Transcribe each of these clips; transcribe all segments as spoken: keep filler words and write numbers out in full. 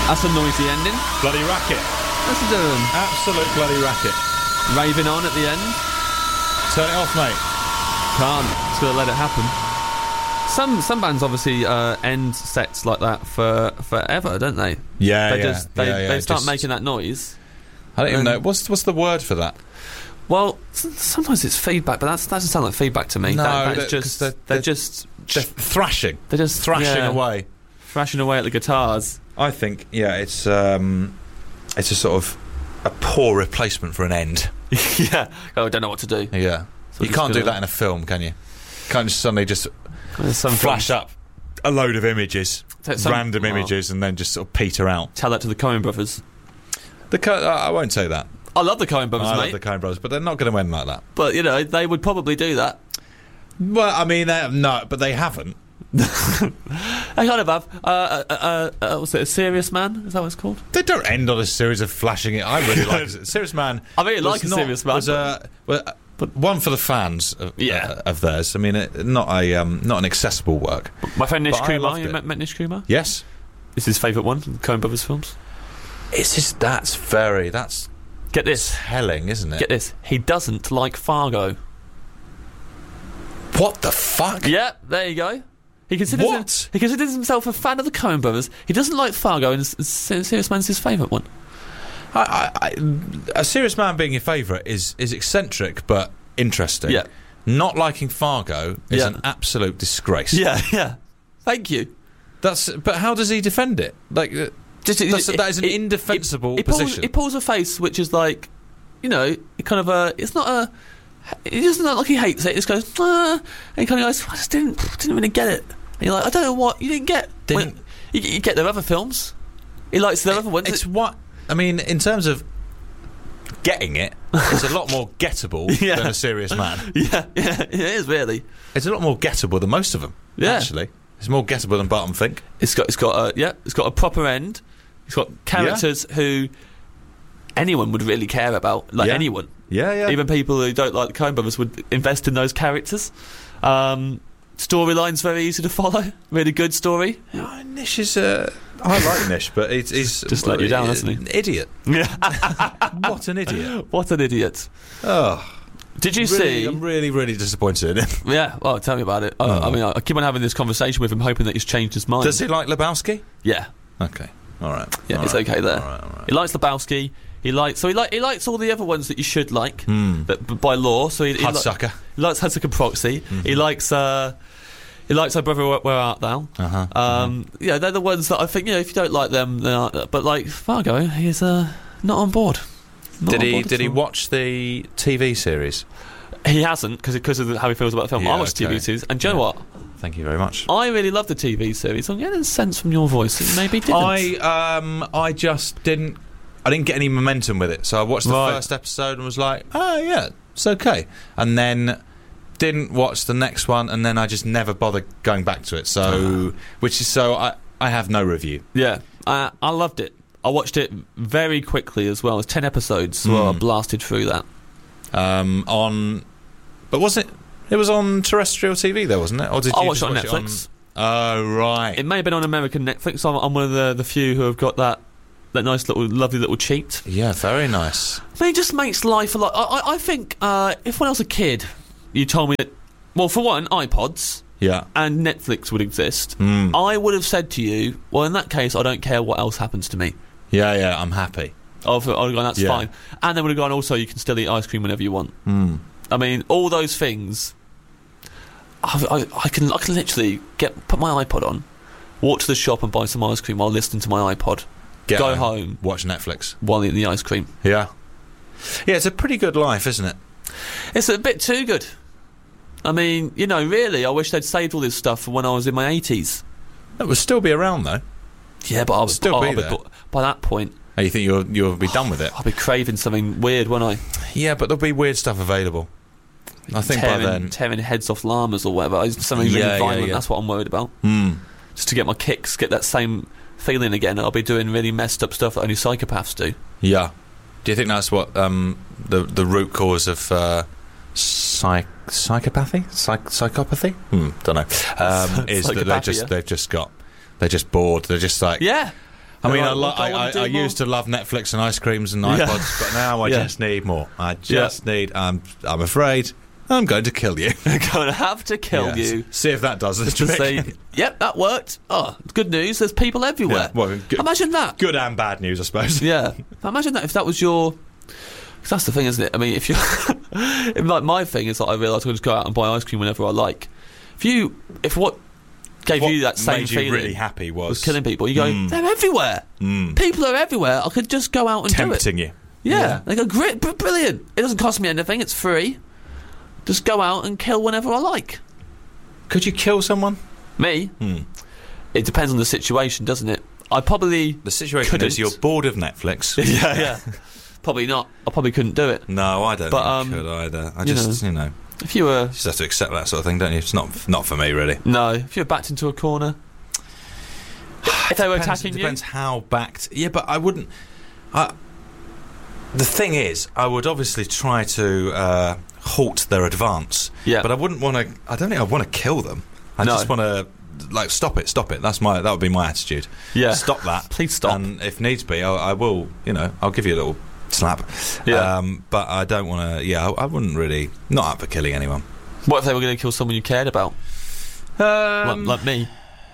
That's a noisy ending. Bloody racket. What's he doing? Absolute bloody racket. Raving on at the end. Turn it off, mate. Can't. Just gotta let it happen. Some some bands obviously uh, end sets like that for forever, don't they? Yeah, they yeah. Just, they yeah, yeah. they start just, making that noise. I don't even and, know. What's what's the word for that? Well, sometimes it's feedback, but that's, that doesn't sound like feedback to me. No, that, they're, just they're, they're, they're just they're thrashing. They're just thrashing yeah, away, thrashing away at the guitars. I think, yeah, it's um, it's a sort of a poor replacement for an end. yeah, oh, I don't know what to do. Yeah, so you can't do that in a film, can you? Can't just suddenly just some flash up a load of images, some, random oh. images, and then just sort of peter out. Tell that to the Coen brothers. The Co- I won't say that. I love the Coen brothers, I mate. love the Coen brothers, but they're not going to end like that. But you know, they would probably do that. Well, I mean, they, no, but they haven't. They kind of have. Uh, uh, uh, uh, what's it? A Serious Man? Is that what it's called? They don't end on a series of flashing it. I really like it. Serious Man. I really like a not, Serious Man. Was a, well, but one for the fans of, yeah. uh, of theirs. I mean, it, not a um, not an accessible work. My friend Nish but Kumar. You met, met Nish Kumar? Yes. It's his favourite one from Coen brothers films. It's just that's very that's get this telling, isn't it? Get this. He doesn't like Fargo. What the fuck? Yeah, there you go. He considers what? Him, he considers himself a fan of the Coen brothers. He doesn't like Fargo, and Serious Man's his favourite one. I, I, I, a Serious Man being your favourite is is eccentric but interesting. Yeah. Not liking Fargo is yeah. an absolute disgrace. Yeah, yeah. Thank you. That's. But how does he defend it? Like, just that's, it, that is an it, indefensible it, it position. Pulls, he pulls a face which is like, you know, it kind of a. It's not a. It doesn't look like he hates it. He just goes, ah, and he kind of goes, I just didn't didn't really get it. And you're like, I don't know what you didn't get. Didn't, well, you, you get their other films. He likes their it, other ones. It's what I mean in terms of getting it. It's a lot more gettable yeah. than A Serious Man. Yeah, yeah, it is really. It's a lot more gettable than most of them. Yeah. Actually, it's more gettable than Barton Fink. It's got, it's got a, yeah, it's got a proper end. It's got characters yeah. who anyone would really care about, like yeah. anyone. Yeah, yeah. Even people who don't like the Coen brothers would invest in those characters. Um, storyline's very easy to follow. Really good story. Oh, Nish is. Uh, I like Nish, but he's, he's just let you down, hasn't he? An idiot. Yeah. What an idiot. What an idiot. Oh. Did you really, see? I'm really, really disappointed in him. Yeah. Well, tell me about it. Oh. I, I mean, I keep on having this conversation with him, hoping that he's changed his mind. Does he like Lebowski? Yeah. Okay. All right. Yeah, all it's right. okay there. All right, all right. He likes Lebowski. He likes so he like he likes all the other ones that you should like, mm. that b- by law. So he, he, Hudsucker. Li- he likes Hudsucker Proxy. Mm-hmm. He likes uh, he likes Our Brother Where, Where Art Thou. Uh-huh. Um, mm-hmm. Yeah, they're the ones that I think, you know, if you don't like them, they are, but like Fargo, he's uh, not on board. Not did on he board did he all. watch the T V series? He hasn't because because of how he feels about the film. Yeah, I watched okay. T V series, and do you yeah. know what? Thank you very much. I really love the T V series. I'm getting a sense from your voice that you maybe didn't. I um I just didn't I didn't get any momentum with it. So I watched the right. first episode and was like, oh yeah, it's okay. And then didn't watch the next one, and then I just never bothered going back to it. So uh-huh. which is so I I have no review. Yeah, I I loved it. I watched it very quickly as well. It's ten episodes, so mm. I blasted through that. Um, on, but was it? It was on terrestrial T V, though, wasn't it? Or did I you watched just it on watch Netflix. It on, oh right. It may have been on American Netflix. I'm, I'm one of the the few who have got that that nice little, lovely little cheat. Yeah, very nice. I mean, it just makes life a lot. I I, I think uh, if when I was a kid, you told me that, well, for one, iPods. Yeah. And Netflix would exist. Mm. I would have said to you, well, in that case, I don't care what else happens to me. Yeah, yeah, I'm happy. I've, I've gone, that's yeah. fine. And then would have gone, also, you can still eat ice cream whenever you want. Mm. I mean, all those things. I, I, I can I can literally get put my iPod on, walk to the shop and buy some ice cream while listening to my iPod. Get go home, home, watch Netflix while eating the ice cream. Yeah. Yeah, it's a pretty good life, isn't it? It's a bit too good. I mean, you know, really, I wish they'd saved all this stuff from when I was in my eighties. It would still be around, though. Yeah, but I would still oh, be I'll there. Be, by that point. Oh, you think you'll you'll be done with it? I'll be craving something weird, won't I? Yeah, but there'll be weird stuff available. I think tearing, by then, tearing heads off llamas or whatever. Something really yeah, violent. yeah, yeah. That's what I'm worried about. Mm. Just to get my kicks, get that same feeling again. I'll be doing really messed up stuff that only psychopaths do. Yeah. Do you think that's what um, the the root cause of uh, psych psychopathy, psych psychopathy? Hmm, don't know. Um, is that they just yeah. they've just got they're just bored. They're just like yeah. I mean, Like, I, lo- I I, wanna I, do I more. used to love Netflix and ice creams and Yeah. iPods, but now I Yeah. just need more. I Yeah. just need. I'm. I'm afraid I'm going to kill you. Gonna have to kill Yes. you. See if that does the To trick. say, yep, that worked. Oh, good news. There's people everywhere. Yeah, well, good, Imagine that. good and bad news, I suppose. Yeah. Imagine that if that was your. Because that's the thing, isn't it? I mean, if you. like my thing is that I realise I can just go out and buy ice cream whenever I like. If you. If what gave What you that same made you feeling really happy was, was killing people, you go, Mm. they're everywhere. Mm. People are everywhere. I could just go out and do it. tempting you. Yeah. Yeah. They go, great, br- brilliant. It doesn't cost me anything. It's free. Just go out and kill whenever I like. Could you kill someone? Me? Hmm. It depends on the situation, doesn't it? I probably. The situation Couldn't. is you're bored of Netflix. yeah, yeah. Probably not. I probably couldn't do it. No, I don't But, think um, I could either. I you just, know. you know, If you were. just have to accept that sort of thing, don't you? It's not not for me, really. No. If you were backed into a corner. If they were Depends- attacking you. Depends how backed. Yeah, but I wouldn't. I, the thing is, I would obviously try to uh, halt their advance. Yeah. But I wouldn't want to. I don't think I want to kill them. I No. just want to, like, stop it, stop it. That's my. That would be my attitude. Yeah. Stop that. Please stop. And if needs be, I, I will. You know, I'll give you a little slap. Yeah. Um, but I don't want to. Yeah, I, I wouldn't really. Not up for killing anyone. What if they were going to kill someone you cared about? Um, like, like me.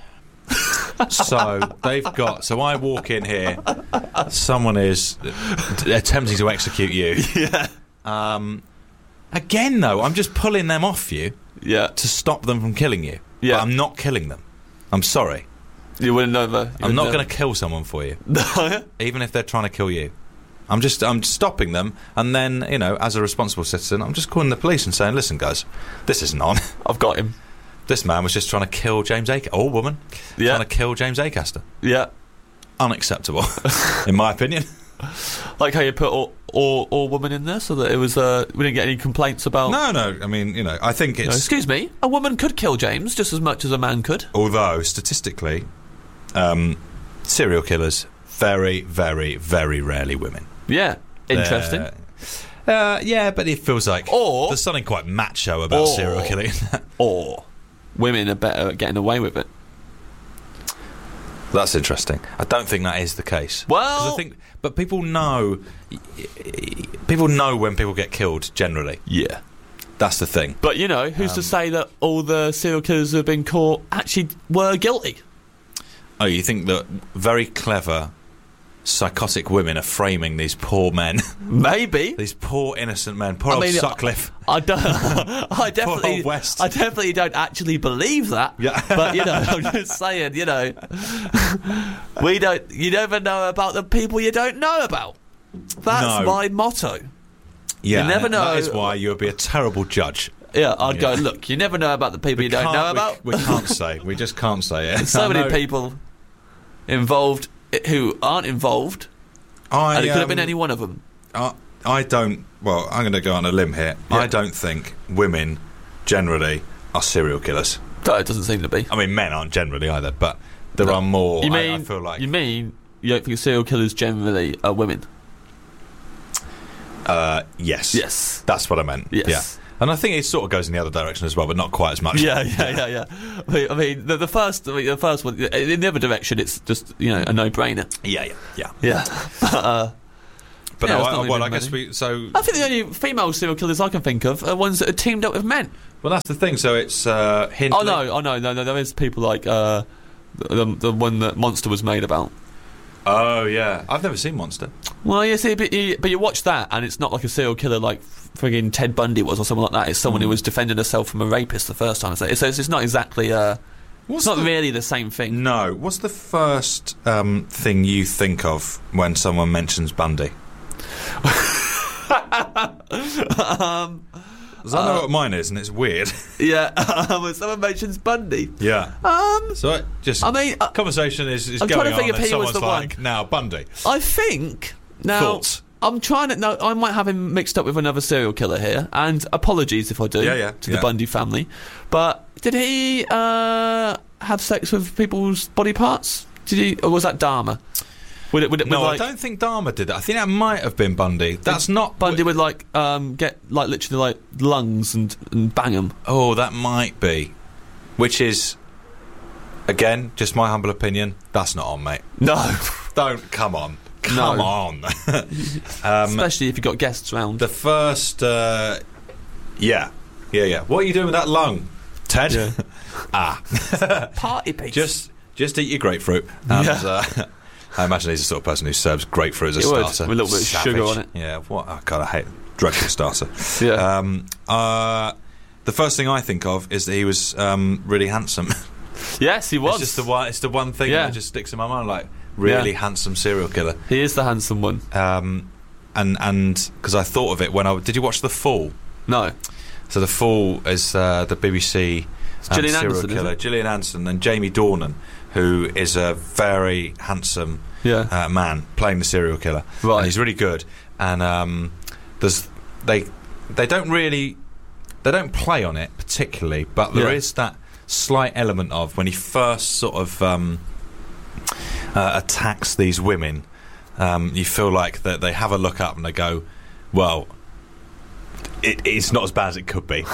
So they've got. So I walk in here. Someone is attempting to execute you. Yeah. Um, again, though, I'm just pulling them off you Yeah. to stop them from killing you. Yeah. But I'm not killing them. I'm sorry. You wouldn't know the. I'm not going to kill someone for you, to. even if they're trying to kill you. I'm just. I'm stopping them, and then, you know, as a responsible citizen, I'm just calling the police and saying, "Listen, guys, this isn't on. I've got him. This man was just trying to kill James Acaster, or woman, Yeah. trying to kill James Acaster. Yeah. Unacceptable, in my opinion." Like how you put all, all, all women in there so that it was. Uh, we didn't get any complaints about. No, no. I mean, you know, I think You know, it's. excuse me, a woman could kill James just as much as a man could. Although statistically, um, serial killers very, very, very rarely women. Yeah, interesting. Uh, uh, yeah, but it feels like Or- there's something quite macho about Or- serial killing. Or women are better at getting away with it. That's interesting. I don't think that is the case. Well- 'Cause I think, but people know, people know when people get killed. Generally, Yeah. that's the thing. But, you know, who's to say that all the serial killers who have been caught actually were guilty? Oh, you think that very clever, psychotic women are framing these poor men, Maybe. these poor innocent men, poor I old mean, Sutcliffe. I don't. I definitely. old West. I definitely don't actually believe that. Yeah. But you know, I'm just saying. You know, we don't. You never know about the people you don't know about. That's No. my motto. Yeah, You never know. That is why you would be a terrible judge. Yeah, I'd Yeah. go. Look, you never know about the people you don't Can't- know we- about. We, can't say. We just can't say it. There's so I many know- people involved who aren't involved, I, and it could have um, been any one of them. I, I don't. Well, I'm going to go on a limb here. Yeah. I don't think women generally are serial killers. No, it doesn't seem to be. I mean, men aren't generally either, but there No. are more. You I- mean? I, feel like. You mean you don't think serial killers generally are women? Uh, yes. Yes. That's what I meant. Yes. Yeah. And I think it sort of goes in the other direction as well, but not quite as much. Yeah, yeah, yeah, yeah. I mean, I mean the, the first, I mean, the first one in the other direction, it's just you know a no-brainer. Yeah, yeah, yeah. Yeah. But, uh, But Yeah, no, it's I, not really well, I many. guess we. So, I think the only female serial killers I can think of are ones that are teamed up with men. well, that's the thing. So it's uh, Hindley. Oh no, oh no, no, no. There is people like uh, the the one that Monster was made about. Oh yeah, I've never seen Monster. Well, you see, but you, but you watch that, and it's not like a serial killer like frigging Ted Bundy was or someone like that. It's someone Mm. who was defending herself from a rapist the first time. So it's, it's not exactly. Uh, What's it's not the- really the same thing. No. What's the first um, thing you think of when someone mentions Bundy? um, 'Cause I know Uh, what mine is, and it's weird. yeah, when someone mentions Bundy, Yeah. um, So it just I mean, uh, conversation is, is I'm going trying to think on, if and he was someone's the like, "Now Bundy." I think now. Thoughts? I'm trying to. No, I might have him mixed up with another serial killer here, and apologies if I do. Yeah, yeah, to yeah. the Bundy family, but did he uh, have sex with people's body parts? Did he, or was that Dahmer? Would it, would it, No, would I like, don't think Dahmer did that. I think that might have been Bundy. That's not Bundy would like um, get like literally like lungs and, and bang them. Oh, that might be. Which is, again, just my humble opinion. That's not on, mate. No, don't. Come on. Come No. on. um, Especially if you've got guests round. the first. Uh, yeah. Yeah, yeah. What are you doing with that lung, Ted? Yeah. ah. Party piece. just, just eat your grapefruit. And, Yeah. uh, I imagine he's the sort of person who serves grapefruit as a It would, starter. with a little bit of Savage. sugar on it. Yeah. What? Oh, God, I hate dreadful starter. Yeah. Um, uh, the first thing I think of is that he was um, really handsome. Yes, he was. It's just the one. It's the one thing Yeah. that just sticks in my mind. Like really Yeah. handsome serial killer. He is the handsome one. Um, and and because I thought of it when I did you watch The Fall? No. So The Fall is uh, the B B C um, Gillian serial Anderson, killer, isn't it? Gillian Anderson and Jamie Dornan, who is a very handsome Yeah. uh, man playing the serial killer. Right. And he's really good. And um, there's they they don't really they don't play on it particularly, but there Yeah. is that slight element of when he first sort of um, uh, attacks these women. Um, you feel like that they have a look up and they go, well, it, it's not as bad as it could be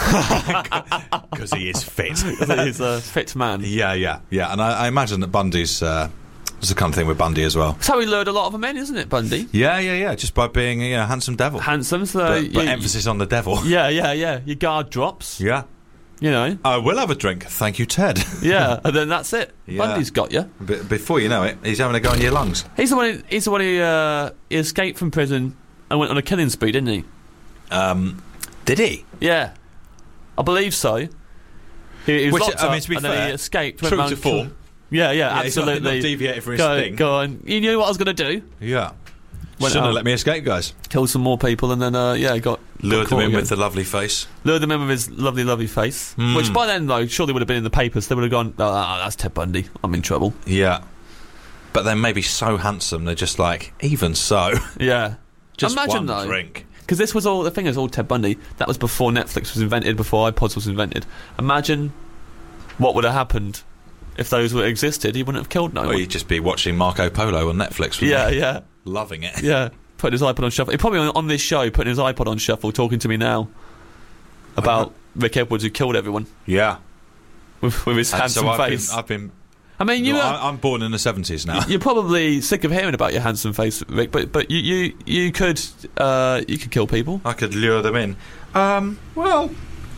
because he is fit. He's a fit man. Yeah, yeah, yeah. And I, I imagine that Bundy's uh, it's the kind of thing with Bundy as well. That's how he lured a lot of men, isn't it, Bundy? Yeah, yeah, yeah. Just by being a uh, handsome devil. Handsome, so but, but you- emphasis on the devil. Yeah, yeah, yeah. Your guard drops. Yeah. You know. I will have a drink. Thank you, Ted. Yeah, and then that's it. Yeah. Bundy's got you. B- before you know it, he's having a go in your lungs. He's the one. Who, he's the one who uh, he escaped from prison and went on a killing spree, didn't he? Um, did he? Yeah, I believe so. He, he was Which, locked I mean, up to be and then fair, he escaped. true went to round form. kill- Yeah, yeah, Yeah, he's not- absolutely. not deviated from his go, thing. Go on. You knew what I was going to do. Yeah. Went Shouldn't out. have let me escape, guys. Killed some more people and then uh, yeah, got Lured got them caught in again. with the lovely face. Lured them in with his lovely, lovely face. Mm. Which by then, though, surely would have been in the papers. They would have gone, oh, that's Ted Bundy. I'm in trouble. Yeah. But they're maybe so handsome, they're just like, even so. Yeah. Just Imagine, one though. drink. Because this was all, the thing is, all Ted Bundy, that was before Netflix was invented, before iPods was invented. Imagine what would have happened if those would have existed. He wouldn't have killed no Or one. you'd just be watching Marco Polo on Netflix. wouldn't Yeah, you? yeah, Loving it. yeah. Putting his iPod on shuffle. He probably on, on this show, putting his iPod on shuffle, talking to me now about Rick Edwards who killed everyone Yeah. with, with his And handsome so I've face. been, I've been I mean, you no, were, I- I'm born in the seventies now. you're probably sick of hearing about your handsome face, Rick. But but you you, you could uh, you could kill people. I could lure them in. Um, well,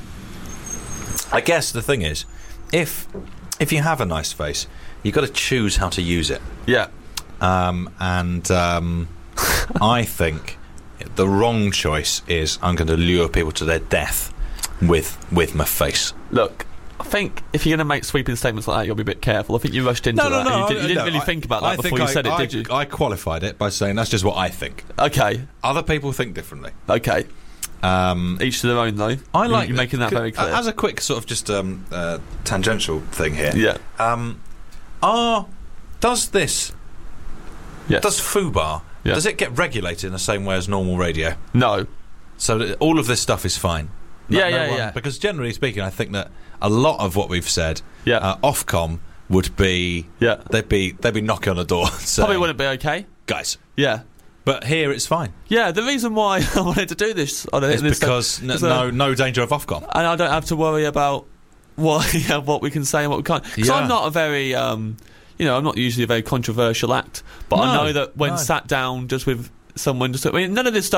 I guess the thing is, if if you have a nice face, you've got to choose how to use it. Yeah. Um, and um, I think the wrong choice is I'm going to lure people to their death with with my face. Look, I think if you're going to make sweeping statements like that, you'll be a bit careful. I think you rushed into that. and you, did, you didn't no, really I- think about I that before think you I- said it, I, did you? I qualified it by saying that's just what I think. Okay, Other people think differently. okay. Um, Each to their own, though. I You- like you're making that c- very clear. As a quick sort of just um, uh, tangential thing here. Yeah. Um, are does this Yes. does FUBAR Yeah. does it get regulated in the same way as normal radio? No. So that all of this stuff is fine. No- Yeah, no yeah, one- yeah. Because generally speaking, I think that a lot of what we've said, Yeah. uh, Ofcom would be Yeah. they'd be they'd be knocking on the door. Saying, Probably wouldn't be okay. guys. Yeah. But here it's fine. Yeah, the reason why I wanted to do this on It's this because n- is, uh, no no danger of Ofcom. and I don't have to worry about what yeah, what we can say and what we can't. Because Yeah. I'm not a very, um, you know, I'm not usually a very controversial act, but I No, know that when no. sat down just with someone, just I mean, none of this stuff